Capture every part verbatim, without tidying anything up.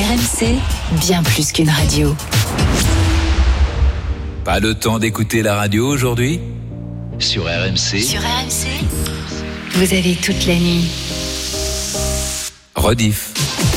M C, bien plus qu'une radio. Pas le temps d'écouter la radio aujourd'hui ? Sur R M C. Sur R M C, vous avez toute la nuit. Rediff.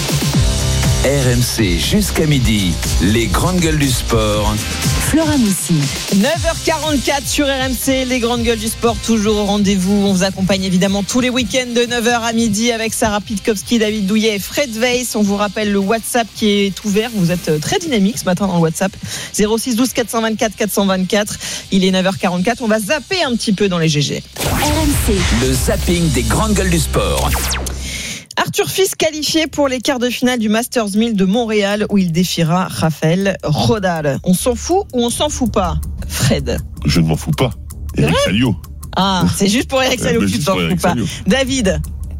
R M C jusqu'à midi, les grandes gueules du sport. Flora Moussi. neuf heures quarante-quatre sur R M C, les grandes gueules du sport, toujours au rendez-vous. On vous accompagne évidemment tous les week-ends de neuf heures à midi avec Sarah Pitkowski, David Douillet et Fred Weiss. On vous rappelle le WhatsApp qui est ouvert. Vous êtes très dynamique ce matin dans le WhatsApp. zéro six douze quatre cent vingt-quatre quatre cent vingt-quatre. Il est neuf heures quarante-quatre. On va zapper un petit peu dans les G G. R M C. Le zapping des grandes gueules du sport. Arthur Fils qualifié pour les quarts de finale du Masters mille de Montréal où il défiera Rafael Rodal. On s'en fout ou on s'en fout pas, Fred? Je ne m'en fous pas. Eric Salio. Ah, c'est juste pour Eric Salio que tu t'en fous pas. David?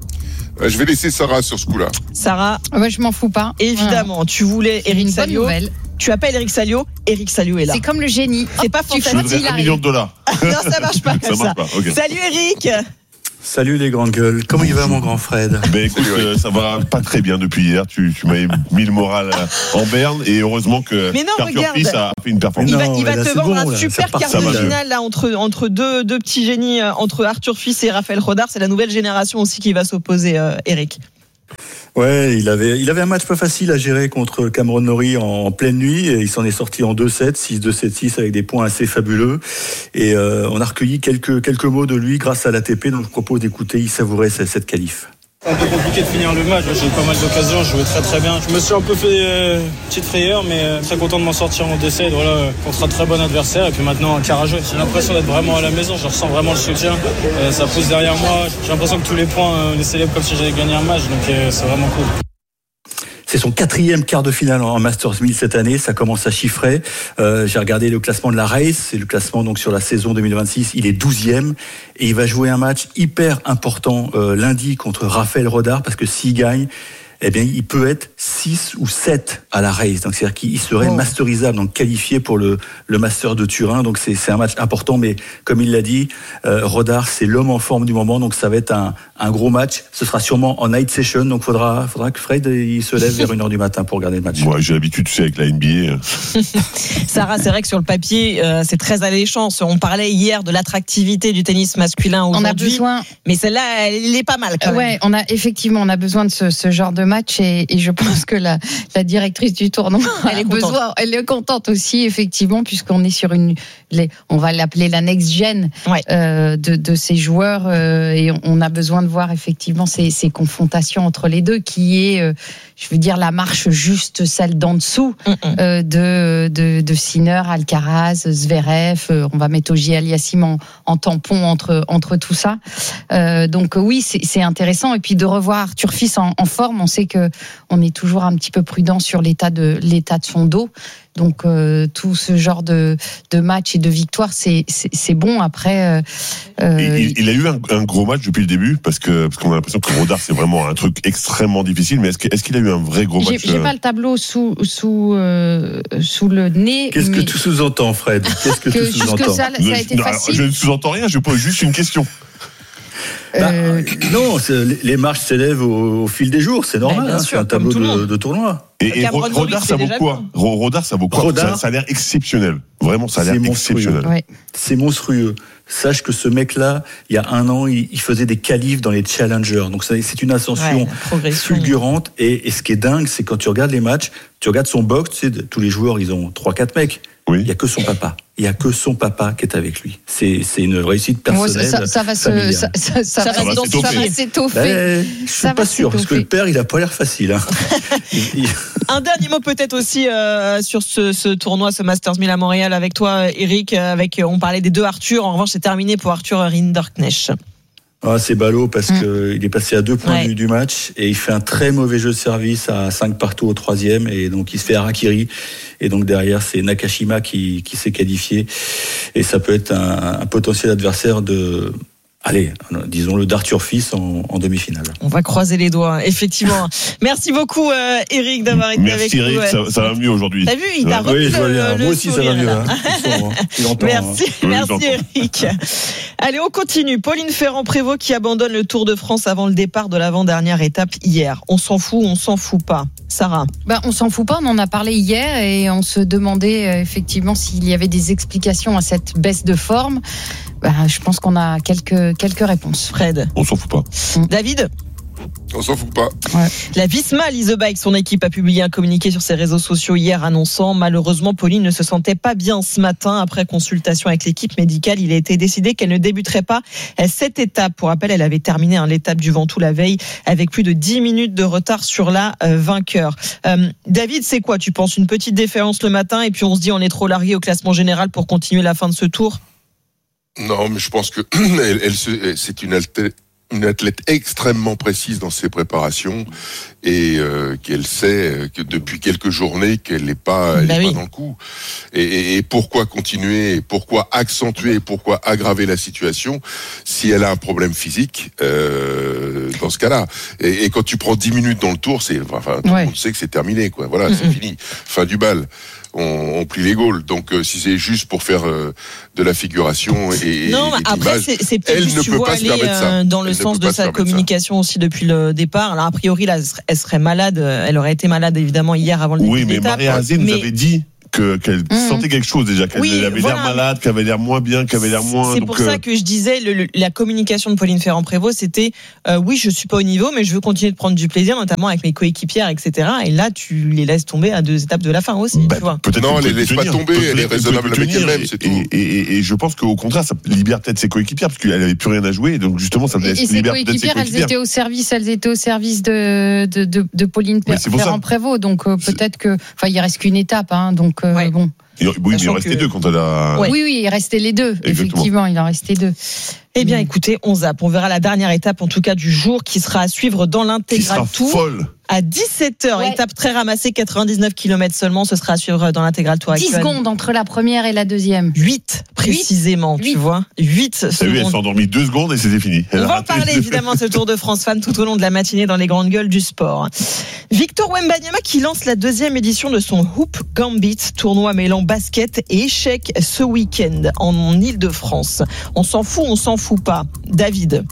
Je vais laisser Sarah sur ce coup-là. Sarah? Ouais, je m'en fous pas. Évidemment, voilà. Tu voulais Eric Salio. Tu appelles Eric Salio, Eric Salio est là. C'est comme le génie. C'est pas fantastique. Je voudrais un million de dollars. Non, ça marche pas comme ça. ça. Marche pas. Okay. Salut Eric. Salut les grandes gueules, comment il va mon grand Fred? Ben écoute, euh, ça va pas très bien depuis hier, tu, tu m'avais mis le moral en berne et heureusement que Arthur Fils a fait une performance. Il va, non, il va te vendre bon, un là, super quart de finale là, entre, entre deux, deux petits génies, entre Arthur Fils et Rafael Rodar. C'est la nouvelle génération aussi qui va s'opposer, euh, Eric. Ouais, il avait, il avait un match pas facile à gérer contre Cameron Norrie en, en pleine nuit et il s'en est sorti en deux sept, six deux, sept six avec des points assez fabuleux. Et euh, on a recueilli quelques, quelques mots de lui grâce à l'A T P, donc je propose d'écouter, il savourait cette, cette qualif. C'est un peu compliqué de finir le match, j'ai eu pas mal d'occasions, je jouais très très bien. Je me suis un peu fait euh, une petite frayeur, mais euh, très content de m'en sortir en deux sept, voilà, contre un très bon adversaire. Et puis maintenant, un quart à jouer. J'ai l'impression d'être vraiment à la maison, je ressens vraiment le soutien. Euh, ça pousse derrière moi, j'ai l'impression que tous les points, euh, on les célèbre comme si j'avais gagné un match, donc euh, c'est vraiment cool. C'est son quatrième quart de finale en Masters mille cette année, ça commence à chiffrer. Euh, j'ai regardé le classement de la race, c'est le classement donc sur la saison deux mille vingt-six, il est douzième et il va jouer un match hyper important euh, lundi contre Rafael Rodar parce que s'il gagne, eh bien, il peut être six ou sept à la race. Donc, c'est-à-dire qu'il serait oh. masterisable, donc qualifié pour le, le Master de Turin. Donc, c'est, c'est un match important. Mais comme il l'a dit, euh, Rodar, c'est l'homme en forme du moment. Donc, ça va être un, un gros match. Ce sera sûrement en night session. Donc, faudra, faudra que Fred il se lève vers une heure du matin pour regarder le match. Ouais, j'ai l'habitude, tu sais, avec la N B A. Sarah, c'est vrai que sur le papier, euh, c'est très alléchant. On parlait hier de l'attractivité du tennis masculin aujourd'hui. On a besoin. Mais celle-là, elle est pas mal quand même. Ouais, on a effectivement, on a besoin de ce, ce genre de match et, et je pense que la, la directrice du tournoi, elle est besoin, elle est contente aussi effectivement puisqu'on est sur une, les, on va l'appeler la next gen ouais. euh, de, de ces joueurs euh, et on a besoin de voir effectivement ces, ces confrontations entre les deux qui est, euh, je veux dire la marche juste celle d'en dessous euh, de, de de Sinner, Alcaraz, Zverev. Euh, on va mettre Auger Aliassime en, en tampon entre entre tout ça. Euh, donc oui, c'est, c'est intéressant et puis de revoir Arthur Fils en, en forme. On sait que on est toujours un petit peu prudent sur l'état de l'état de son dos. Donc euh, tout ce genre de de match et de victoire, c'est c'est, c'est bon. Après, euh, euh, il, il a eu un, un gros match depuis le début parce que parce qu'on a l'impression que Rodar c'est vraiment un truc extrêmement difficile. Mais est-ce que, est-ce qu'il a eu un vrai gros match? J'ai, j'ai pas le tableau sous sous euh, sous le nez. Qu'est-ce mais... que tu sous-entends, Fred? Qu'est-ce que, que tu sous-entends? Ça, ça a été non, facile. Je ne sous-entends rien. Je pose juste une question. Bah, euh... Non, les marches s'élèvent au, au fil des jours, c'est normal. Hein, c'est un tableau de, de tournoi. Et, et Rodar, ça vaut quoi? Rodar, ça vaut quoi? Rodar, ça, ça a l'air exceptionnel. Vraiment, ça a l'air exceptionnel. Ouais. C'est monstrueux. Sache que ce mec-là, il y a un an, il, il faisait des qualifs dans les challengers. Donc ça, c'est une ascension ouais, fulgurante. Et, et ce qui est dingue, c'est quand tu regardes les matchs, tu regardes son box, tu sais, tous les joueurs, ils ont trois quatre mecs. Oui. Il n'y a que son papa. Il n'y a que son papa qui est avec lui. C'est, c'est une réussite personnelle. Ça, ça, va, se, ça, ça, ça, ça, va, va s'étoffer. Ça va s'étoffer. Ben, je ne suis pas sûr, parce que le père, il n'a pas l'air facile. Hein. il... Un dernier mot peut-être aussi euh, sur ce, ce tournoi, ce Masters mille à Montréal avec toi, Eric. Avec, on parlait des deux Arthur. En revanche, c'est terminé pour Arthur Rinderknecht. Ah, c'est ballot parce mmh. qu'il est passé à deux points ouais. du, du match et il fait un très mauvais jeu de service à cinq partout au troisième et donc il se fait harakiri et donc derrière c'est Nakashima qui, qui s'est qualifié et ça peut être un, un potentiel adversaire de Allez, disons-le d'Arthur Fils en, en demi-finale. On va croiser les doigts, effectivement. Merci beaucoup, euh, Eric, d'avoir été Merci avec Eric, nous. ça, ça va mieux aujourd'hui. T'as vu, il t'a remis Oui, je vois le, bien. le Moi aussi, ça va sourire, mieux. là. Hein. Ils sont, hein. Ils l'entendent, Merci, hein. merci Oui, Eric. Allez, on continue. Pauline Ferrand-Prévot qui abandonne le Tour de France avant le départ de l'avant-dernière étape hier. On s'en fout, on s'en fout pas. Sarah. Bah, on s'en fout pas, on en a parlé hier et on se demandait euh, effectivement s'il y avait des explications à cette baisse de forme. Bah, je pense qu'on a quelques, quelques réponses. Fred. On s'en fout pas. David. On s'en fout pas. Ouais. La Visma Lease Bike, son équipe, a publié un communiqué sur ses réseaux sociaux hier annonçant malheureusement Pauline ne se sentait pas bien ce matin. Après consultation avec l'équipe médicale, il a été décidé qu'elle ne débuterait pas cette étape. Pour rappel, elle avait terminé hein, l'étape du Ventoux la veille avec plus de dix minutes de retard sur la euh, vainqueur. Euh, David, c'est quoi? Tu penses une petite défaillance le matin et puis on se dit on est trop largué au classement général pour continuer la fin de ce tour? Non, mais je pense que elle, elle se, c'est une athlète, une athlète extrêmement précise dans ses préparations et euh, qu'elle sait que depuis quelques journées qu'elle n'est pas, elle bah est oui. pas dans le coup. Et, et, et pourquoi continuer? Et pourquoi accentuer? Et pourquoi aggraver la situation si elle a un problème physique euh, dans ce cas-là? Et, et quand tu prends dix minutes dans le tour, c'est enfin tout Ouais. le monde sait que c'est terminé, quoi. Voilà, Mm-mm. c'est fini, fin du bal. On, on plie les Gaules. Donc, euh, si c'est juste pour faire euh, de la figuration et, Non, et, et après, d'image, c'est, c'est peut-être elle juste, ne tu peut vois, pas se aller permettre ça. euh, dans le Elle ne sens peut de pas se sa permettre ça. communication aussi depuis le départ. Alors, a priori, là, elle serait malade. Elle aurait été malade, évidemment, hier avant le début Oui, de mais l'étape. Maria Azé nous Mais- avait dit que, qu'elle Mmh. sentait quelque chose déjà, qu'elle Oui, avait voilà. l'air malade, qu'elle avait l'air moins bien, qu'elle avait l'air moins. C'est donc, pour euh, ça que je disais, le, le- la communication de Pauline Ferrand-Prévot, c'était euh, oui, je suis pas au niveau, mais je veux continuer de prendre du plaisir, notamment avec mes coéquipières, et cetera. Et là, tu les laisses tomber à deux étapes de la fin aussi, bah, tu vois. peut-être Non, qu'elle elle peut les laisse pas tenir. tomber, Peut- elle est peut- raisonnable peut avec tenir, elle-même, et- c'est tout. Et, et, et je pense qu'au contraire, ça libère peut-être ses coéquipières, parce qu'elle avait plus rien à jouer, et donc justement, ça Et, laisse et ses libère peut-être ses coéquipières, elles coéquipières. étaient au service, elles étaient au service de de, de, de Pauline Mais c'est pour ça. Ferrand-Prévôt. Donc euh, peut-être que, enfin, il reste qu'une étape, hein, donc euh, Ouais. bon. Il- Oui, mais il Sachant en restait que- deux quand elle a. Ouais. Oui, oui, il restait les deux. Exactement. Effectivement, il en restait deux. Eh bien, Mm. écoutez, on zappe. On verra la dernière étape, en tout cas, du jour, qui sera à suivre dans Qui l'intégral sera tour. folle. À dix-sept heures, Ouais. étape très ramassée, quatre-vingt-dix-neuf kilomètres seulement. Ce sera à suivre dans l'intégral tour dix actuel. secondes entre la première et la deuxième. huit précisément, tu Huit. vois. huit T'as vu, elle secondes. s'est endormie deux secondes et c'était fini. Elle On a va en raté. parler évidemment de ce Tour de France Femmes tout au long de la matinée dans les grandes gueules du sport. Victor Wembanyama qui lance la deuxième édition de son Hoop Gambit, tournoi mêlant basket et échecs ce week-end en Ile-de-France. On s'en fout, on s'en fout pas. David,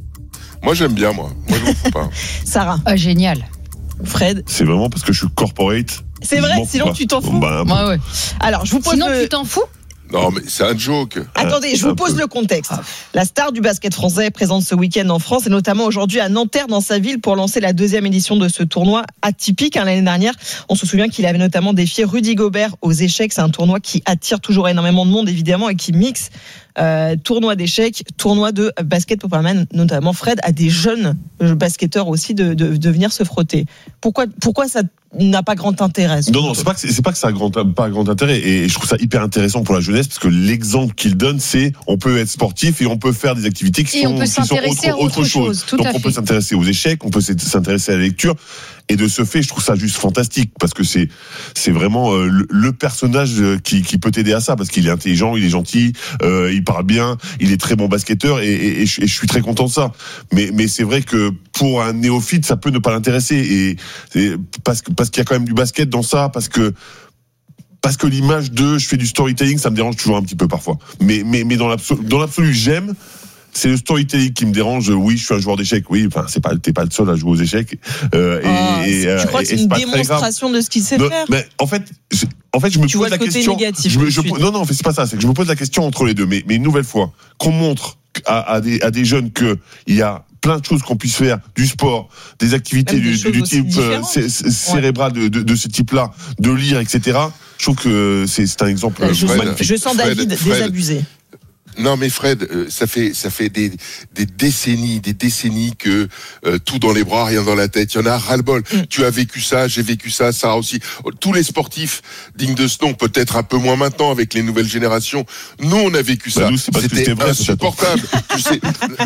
Moi, j'aime bien, moi. Moi, je m'en fous pas. Sarah, Ah, génial. Fred. C'est vraiment parce que je suis corporate. C'est Je vrai, m'en fous sinon pas. tu t'en fous. Bah, Ouais, ouais. Alors, je vous pose Sinon, le... tu t'en fous? Non, mais c'est un joke. Attendez, je un vous pose peu. le contexte. La star du basket français est présente ce week-end en France et notamment aujourd'hui à Nanterre dans sa ville pour lancer la deuxième édition de ce tournoi atypique. Hein, l'année dernière, on se souvient qu'il avait notamment défié Rudy Gobert aux échecs. C'est un tournoi qui attire toujours énormément de monde évidemment et qui mixe euh, tournoi d'échecs, tournoi de basket pour permettre notamment Fred à des jeunes basketteurs aussi de, de, de venir se frotter. Pourquoi, pourquoi ça n'a pas grand intérêt? Non, non, c'est pas que c'est, c'est pas que ça a grand, pas grand intérêt. Et je trouve ça hyper intéressant pour la jeunesse parce que l'exemple qu'il donne, c'est on peut être sportif et on peut faire des activités qui Et sont, on peut qui sont s'intéresser autre, à autre autre chose. chose, tout Donc à on fait. peut s'intéresser aux échecs, on peut s'intéresser à la lecture. Et de ce fait, je trouve ça juste fantastique parce que c'est c'est vraiment euh, le, le personnage qui, qui peut t'aider à ça parce qu'il est intelligent, il est gentil, euh, il parle bien, il est très bon basketteur et, et, et, je, et je suis très content de ça. Mais mais c'est vrai que pour un néophyte, ça peut ne pas l'intéresser et, et parce que parce qu'il y a quand même du basket dans ça, parce que parce que l'image de je fais du storytelling, ça me dérange toujours un petit peu parfois. Mais mais mais dans l'absolu, dans l'absolu, j'aime. C'est le storytelling qui me dérange. Oui, je suis un joueur d'échecs. Oui, enfin, c'est pas, t'es pas le seul à jouer aux échecs. Euh, et, Ah, et, tu crois et- que c'est et une pas très grave. démonstration de ce qu'il sait Non, faire? mais en fait, je, en fait, je me Tu pose vois la le côté question. négatif je me, tout de je, suite. non, non, c'est pas ça. C'est que je me pose la question entre les deux. Mais, mais une nouvelle fois, qu'on montre à, à des, à des jeunes que il y a plein de choses qu'on puisse faire, du sport, des activités Même des du, choses du aussi type euh, différentes. cé- cé- cérébral de, de, de ce type-là, de lire, et cetera. Je trouve que c'est, c'est un exemple je, Fred, magnifique. je sens Fred, David Fred. désabusé. Non, mais Fred, euh, ça fait ça fait des des décennies, des décennies que euh, tout dans les bras, rien dans la tête. Il y en a ras-le-bol. Mm. Tu as vécu ça, j'ai vécu ça, Sarah aussi. Tous les sportifs dignes de ce nom, peut-être un peu moins maintenant avec les nouvelles générations. Nous, on a vécu Bah, ça. nous, c'est parce que C'était c'était vrai, c'est insupportable. Tu sais,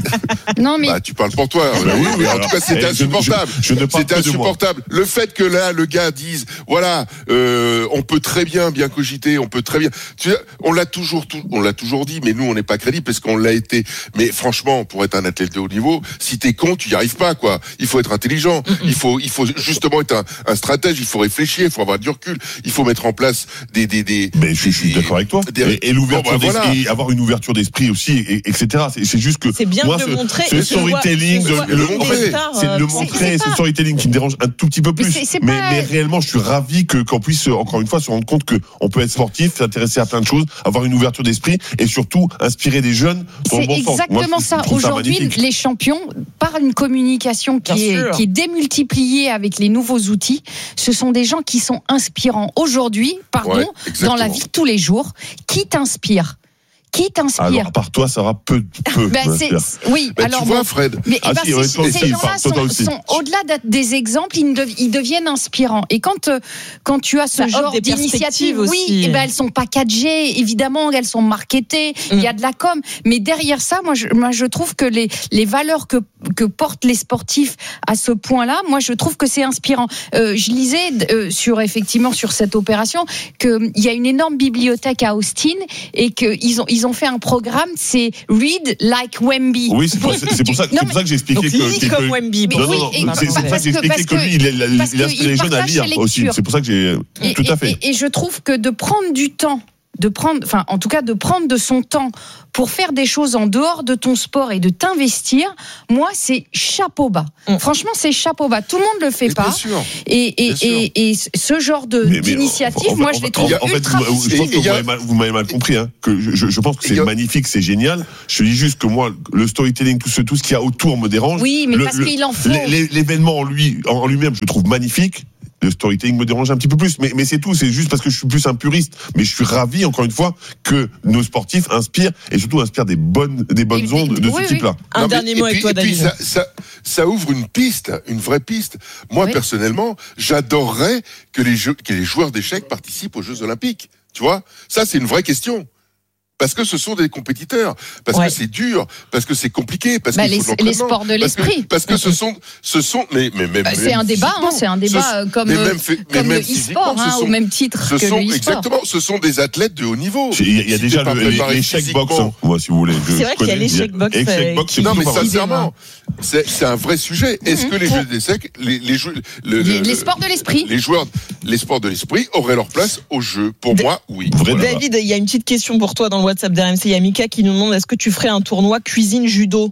Non, mais bah, tu parles pour toi. Bah oui, oui, en alors. tout cas, c'était Eh, je- insupportable. je- je ne parle C'était que de moi. insupportable. Le fait que là, le gars dise, voilà, euh, on peut très bien bien cogiter, on peut très bien. Tu sais, on l'a toujours, tout- on l'a toujours dit, mais nous, on n'est pas crédible parce qu'on l'a été. Mais franchement, pour être un athlète de haut niveau, si t'es con, tu y arrives pas, quoi. Il faut être intelligent. Mm-hmm. Il faut, il faut justement être un, un stratège. Il faut réfléchir. Il faut avoir du recul. Il faut mettre en place des, des, des. Mais je, je suis d'accord avec toi. Des, et, et l'ouverture bon, bah, d'esprit, voilà. avoir une ouverture d'esprit aussi, et, et cetera. C'est, c'est juste que. C'est bien moi, de ce, le montrer. Ce storytelling, de, de, le montrer. Stars, c'est de le montrer. C'est le storytelling qui me dérange un tout petit peu plus. Mais, c'est, c'est mais, pas... mais réellement, je suis ravi que, qu'on puisse, encore une fois, se rendre compte qu'on peut être sportif, s'intéresser à plein de choses, avoir une ouverture d'esprit et surtout inspirer des jeunes dans le bon sens. C'est exactement Moi, je, ça. je Aujourd'hui, ça les champions, par une communication qui est, qui est démultipliée avec les nouveaux outils, ce sont des gens qui sont inspirants. Aujourd'hui, pardon, ouais, dans la vie de tous les jours, qui t'inspire ? Qui t'inspire ? Alors, par toi, ça aura peu. peu ben, c'est, oui, ben, alors tu vois, bon, Fred. Mais ah, ben, si, ces, ouais, ces aussi, gens-là enfin, sont, sont au-delà des exemples, ils, dev, ils deviennent inspirants. Et quand, quand tu as ce ça genre d'initiative, oui, et ben, elles sont packagées, évidemment, elles sont marketées, il mm. y a de la com. Mais derrière ça, moi, je, moi, je trouve que les, les valeurs que, que portent les sportifs à ce point-là, moi, je trouve que c'est inspirant. Euh, je lisais euh, sur, effectivement, sur cette opération, qu'il y a une énorme bibliothèque à Austin et qu'ils ont, ils ont fait un programme. C'est Read Like Wemby. Oui, c'est pour, c'est pour, ça, c'est pour ça que j'ai expliqué donc, que. lis comme Wemby. Non, non, non, oui, c'est, c'est pour ça que j'ai expliqué que, que lui, il, il, il inspire les jeunes à lire aussi. C'est pour ça que j'ai. Et, tout à fait. Et, et, et je trouve que de prendre du temps, de prendre, enfin, en tout cas, de prendre de son temps pour faire des choses en dehors de ton sport et de t'investir, moi, c'est chapeau bas. Mmh. Franchement, c'est chapeau bas. Tout le monde le fait mais pas. Bien sûr. Et, et, bien sûr. et, et ce genre de, mais, mais d'initiative, en, moi, en, je les trouve en, en fait, ultra vous, je pense que vous, a... m'avez mal, vous m'avez mal compris. Hein, que je, je pense que c'est a... magnifique, c'est génial. Je te dis juste que moi, le storytelling, tout ce, tout ce qu'il y a autour me dérange. Oui, mais le, parce le, qu'il en faut. L'événement en lui, en lui-même, je le trouve magnifique. Le storytelling me dérange un petit peu plus, mais, mais c'est tout, c'est juste parce que je suis plus un puriste. Mais je suis ravi, encore une fois, que nos sportifs inspirent, et surtout inspirent des bonnes, des bonnes et, ondes de oui, ce oui. type-là. Un non, dernier mais, mot avec puis, toi, David. Et puis ça, ça, ça ouvre une piste, une vraie piste. Moi, oui. personnellement, j'adorerais que les, jeux, que les joueurs d'échecs participent aux Jeux Olympiques. Tu vois ? Ça, c'est une vraie question. Parce que ce sont des compétiteurs, parce ouais. que c'est dur, parce que c'est compliqué, parce bah qu'il faut les, les sports de l'esprit. Parce que, parce que ce sont, ce sont, mais, mais même. Bah, c'est un débat, hein, c'est un débat ce, comme, même fait, comme le e-sport, hein, au même titre ce que sont, le e-sport. Exactement, ce sont des athlètes de haut niveau. Il y a, il y a si déjà le, l'échec box, hein, moi, si vous voulez. Je, c'est vrai qu'il y a l'échec box. L'échec box, non, mais sincèrement, c'est, c'est un vrai sujet. Est-ce que les jeux d'échecs, les, les jeux, le, les, les sports de l'esprit, les joueurs, les sports de l'esprit auraient leur place au jeu? Pour moi, oui. David, il y a une petite question pour toi dans le WhatsApp d'R M C. Mika qui nous demande est-ce que tu ferais un tournoi cuisine judo?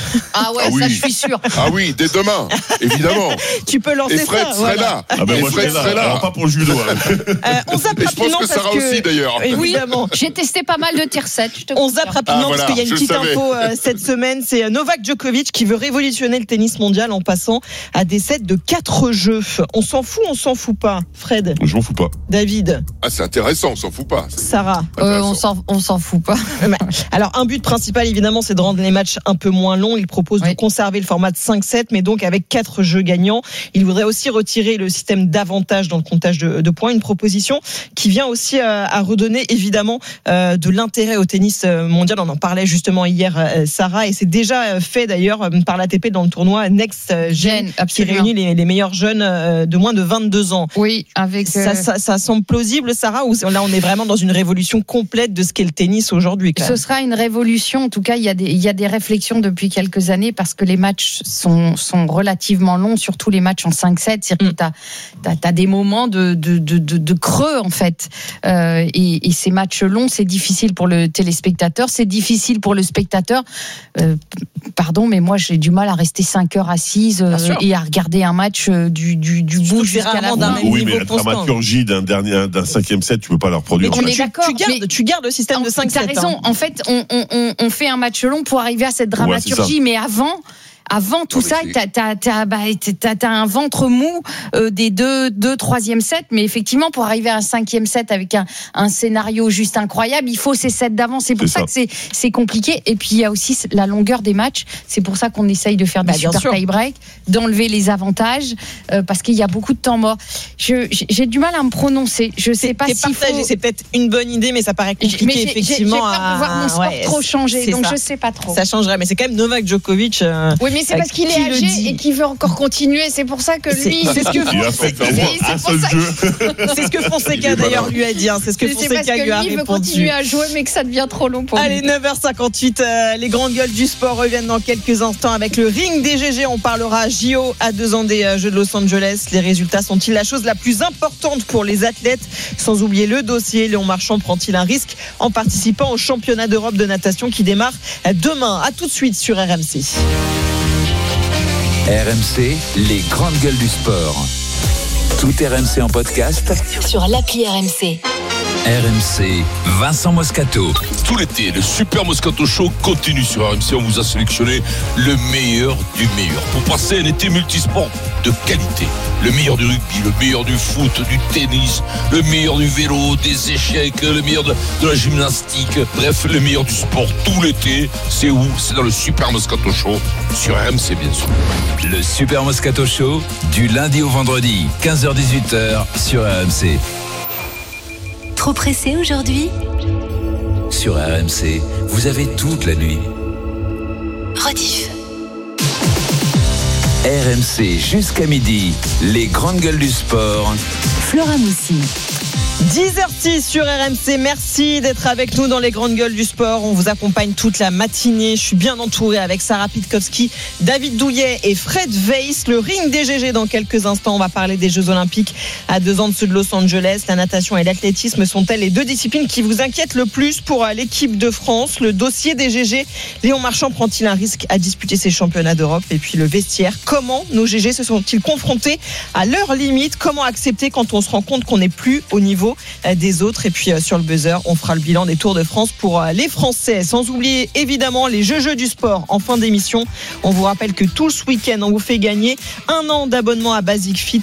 Ah ouais, ah oui. Ça je suis sûr. Ah oui, dès demain, évidemment. Tu peux lancer ça. Et Fred ça, serait voilà. là. Ah ben et moi Fred je serais serait là. là. Alors pas pour le judo. Hein. Euh, on zappe et rapidement je pense que Sarah parce que... aussi d'ailleurs. Évidemment. Oui, j'ai testé pas mal de tir sept. Je te on zappe rapidement ah, voilà, parce qu'il y a une petite savais. info euh, cette semaine. C'est Novak Djokovic qui veut révolutionner le tennis mondial en passant à des sets de quatre jeux. On s'en fout, on s'en fout pas. Fred. Je m'en fous pas. David. Ah c'est intéressant, on s'en fout pas. Sarah. Euh, on s'en, on s'en fout pas. Alors un but principal évidemment, c'est de rendre les matchs un peu moins longs. Il propose oui. de conserver le format de cinq sept, mais donc avec quatre jeux gagnants. Il voudrait aussi retirer le système d'avantage dans le comptage de, de points. Une proposition qui vient aussi à, à redonner évidemment euh, de l'intérêt au tennis mondial. On en parlait justement hier, euh, Sarah, et c'est déjà fait d'ailleurs par l'A T P dans le tournoi Next Gen, qui réunit les, les meilleurs jeunes euh, de moins de vingt-deux ans. Oui, avec euh... ça, ça, ça semble plausible, Sarah, ou là on est vraiment dans une révolution complète de ce qu'est le tennis aujourd'hui. Ce sera une révolution. En tout cas, il y a des, il y a des réflexions depuis quelques années parce que les matchs sont, sont relativement longs, surtout les matchs en cinq sept. C'est-à-dire que tu as des moments de, de, de, de, de creux, en fait. Euh, et, et ces matchs longs, c'est difficile pour le téléspectateur, c'est difficile pour le spectateur. Euh, pardon, mais moi, j'ai du mal à rester cinq heures assise euh, et à regarder un match euh, du, du, du bout jusqu'à la fin. Oui, mais la dramaturgie d'un, dernier, d'un cinquième set, tu peux pas la reproduire. Mais on est d'accord. Tu gardes, tu gardes le système de cinq sept. Tu as raison. Hein. En fait, on, on, on fait un match long pour arriver à cette dramaturgie, ouais, mais avant... Avant tout non, ça, t'as, t'as, t'as, bah, t'as, t'as un ventre mou euh, des deux, deux, troisième sets, mais effectivement, pour arriver à un cinquième set avec un, un scénario juste incroyable, il faut ces sets d'avance. C'est pour c'est ça, ça que c'est, c'est compliqué. Et puis, il y a aussi la longueur des matchs. C'est pour ça qu'on essaye de faire des bah, super tie-break, d'enlever les avantages, euh, parce qu'il y a beaucoup de temps mort. Je, j'ai du mal à me prononcer. Je sais c'est, pas si faut... C'est peut-être une bonne idée, mais ça paraît compliqué, mais j'ai, effectivement. J'ai, j'ai peur de voir mon sport ouais, trop changer, donc ça. je sais pas trop. Ça changerait, mais c'est quand même Novak Djokovic. Euh... Oui, mais Mais c'est parce qu'il est âgé et qu'il veut encore continuer. C'est pour ça que lui. C'est, c'est ce que Il a fait un seul jeu. C'est ce que Fonseca d'ailleurs lui a dit. Hein. C'est ce que c'est Fonseca parce que lui a lui répondu. veut continuer à jouer, mais que ça devient trop long pour Allez, lui. neuf heures cinquante-huit, euh, les grandes gueules du sport reviennent dans quelques instants avec le ring des G G. On parlera J O à deux ans des euh, Jeux de Los Angeles. Les résultats sont-ils la chose la plus importante pour les athlètes? Sans oublier le dossier, Léon Marchand prend-il un risque en participant au championnat d'Europe de natation qui démarre demain? À tout de suite sur R M C. R M C, les grandes gueules du sport. Tout R M C en podcast Sur l'appli R M C. R M C, Vincent Moscato. Tout l'été, le Super Moscato Show continue sur R M C. On vous a sélectionné le meilleur du meilleur pour passer un été multisport de qualité. Le meilleur du rugby, le meilleur du foot, du tennis, le meilleur du vélo, des échecs, le meilleur de, de la gymnastique. Bref, le meilleur du sport tout l'été. C'est où? C'est dans le Super Moscato Show sur R M C, bien sûr. Le Super Moscato Show, du lundi au vendredi, quinze heures dix-huit heures sur R M C. Trop pressé aujourd'hui? Sur R M C, vous avez toute la nuit. Rediff. R M C jusqu'à midi, les grandes gueules du sport. Flora Moussi. dix heures six sur R M C, merci d'être avec nous dans les grandes gueules du sport. On vous accompagne toute la matinée. Je suis bien entouré avec Sarah Pitkowski, David Douillet et Fred Weiss. Le ring des G G dans quelques instants. On va parler des Jeux Olympiques à deux ans de ceux de Los Angeles. La natation et l'athlétisme sont-elles les deux disciplines qui vous inquiètent le plus pour l'équipe de France? Le dossier des G G, Léon Marchand prend-il un risque à disputer ses championnats d'Europe? Et puis le vestiaire, comment nos G G se sont-ils confrontés à leurs limites? Comment accepter quand on se rend compte qu'on n'est plus au niveau des autres? Et puis sur le buzzer, on fera le bilan des Tours de France pour les Français, sans oublier évidemment les jeux jeux du sport en fin d'émission. On vous rappelle que tout ce week-end on vous fait gagner un an d'abonnement à Basic Fit